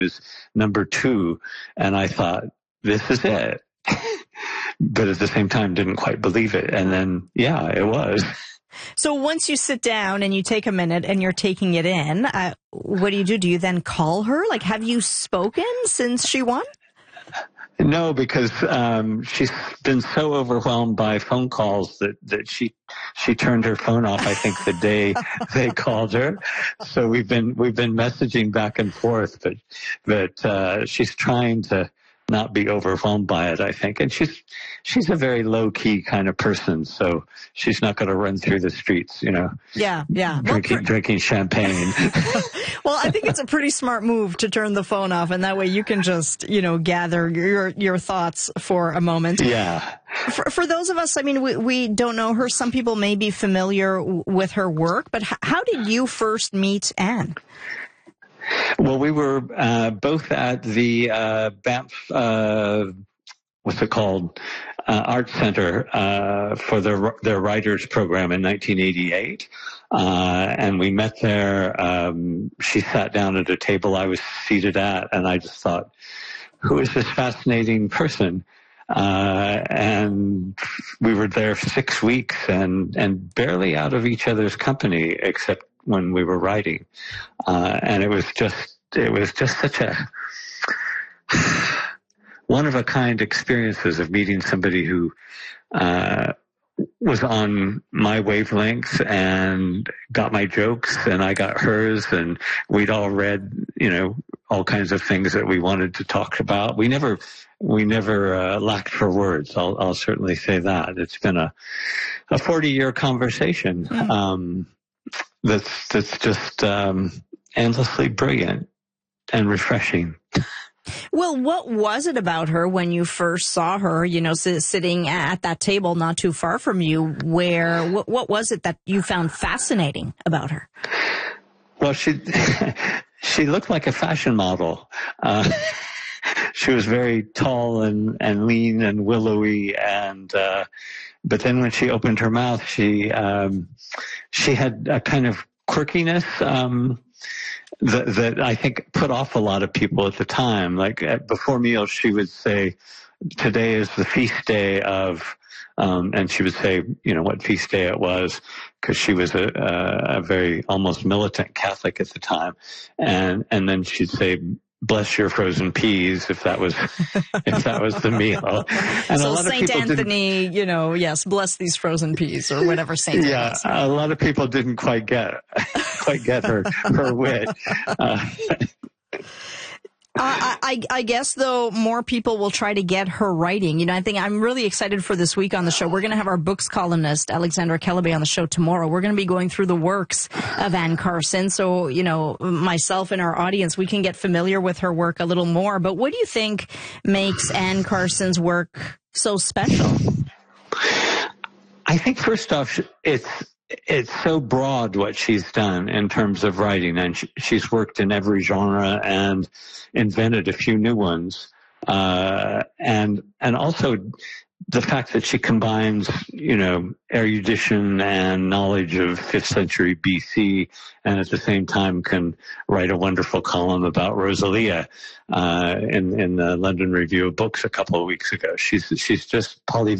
was number 2. And I thought, this is it. But at the same time, didn't quite believe it. And then, yeah, it was. So once you sit down and you take a minute and you're taking it in, what do? Do you then call her? Like, have you spoken since she won? No, because she's been so overwhelmed by phone calls that she turned her phone off, I think, the day they called her. So we've been messaging back and forth, but she's trying to not be overwhelmed by it, I think. And she's a very low-key kind of person, so she's not going to run through the streets, Yeah. Drinking champagne. Well, I think it's a pretty smart move to turn the phone off, and that way you can just, gather your thoughts for a moment. Yeah. For those of us, we don't know her. Some people may be familiar with her work, but how did you first meet Anne? Well, we were both at the Banff, what's it called, Art Center for their writers program in 1988. And we met there. She sat down at a table I was seated at, and I just thought, who is this fascinating person? And we were there 6 weeks and barely out of each other's company, except when we were writing. And it was just such a one-of-a-kind experiences of meeting somebody who was on my wavelength and got my jokes and I got hers, and we'd all read, all kinds of things that we wanted to talk about. We never lacked for words. I'll certainly say that. It's been a 40-year conversation. That's just endlessly brilliant and refreshing. Well, what was it about her when you first saw her, sitting at that table not too far from you, what was it that you found fascinating about her? Well, she looked like a fashion model. She was very tall and lean and willowy, but then when she opened her mouth, she had a kind of quirkiness that I think put off a lot of people at the time. Like before meals, she would say, "Today is the feast day of," and she would say, what feast day it was, because she was a very almost militant Catholic at the time, and then she'd say, "Bless your frozen peas," if that was the meal. And so a lot Saint of people Anthony, yes, bless these frozen peas, or whatever Saint. Yeah, a lot of people didn't quite get her wit. I guess, though, more people will try to get her writing. I think I'm really excited for this week on the show. We're going to have our books columnist, Alexandra Kelleby, on the show tomorrow. We're going to be going through the works of Anne Carson. So, myself and our audience, we can get familiar with her work a little more. But what do you think makes Anne Carson's work so special? I think, first off, it's so broad what she's done in terms of writing, and she's worked in every genre and invented a few new ones. And also the fact that she combines, erudition and knowledge of 5th century BC, and at the same time can write a wonderful column about Rosalia in the London Review of Books a couple of weeks ago. She's just polyvalent.